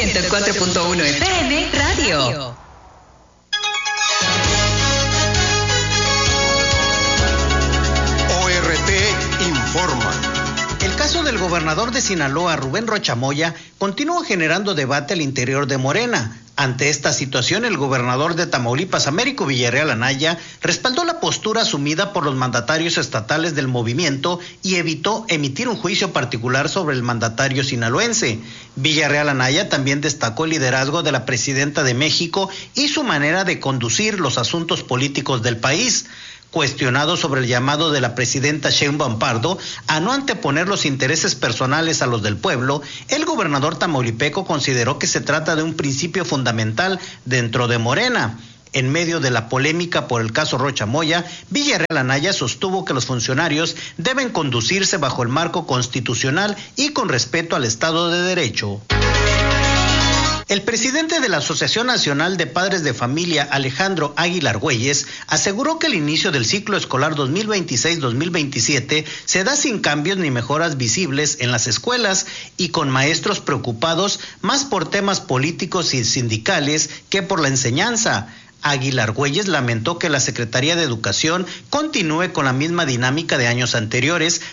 104.1 FM Radio. ORT informa. El caso del gobernador de Sinaloa, Rubén Rocha Moya, continúa generando debate al interior de Morena. Ante esta situación, el gobernador de Tamaulipas, Américo Villarreal Anaya, respaldó la postura asumida por los mandatarios estatales del movimiento y evitó emitir un juicio particular sobre el mandatario sinaloense. Villarreal Anaya también destacó el liderazgo de la presidenta de México y su manera de conducir los asuntos políticos del país. Cuestionado sobre el llamado de la presidenta Sheinbaum Pardo a no anteponer los intereses personales a los del pueblo, el gobernador tamaulipeco consideró que se trata de un principio fundamental dentro de Morena. En medio de la polémica por el caso Rocha Moya, Villarreal Anaya sostuvo que los funcionarios deben conducirse bajo el marco constitucional y con respeto al Estado de Derecho. El presidente de la Asociación Nacional de Padres de Familia, Alejandro Águila Argüelles, aseguró que el inicio del ciclo escolar 2026-2027 se da sin cambios ni mejoras visibles en las escuelas y con maestros preocupados más por temas políticos y sindicales que por la enseñanza. Águila Argüelles lamentó que la Secretaría de Educación continúe con la misma dinámica de años anteriores,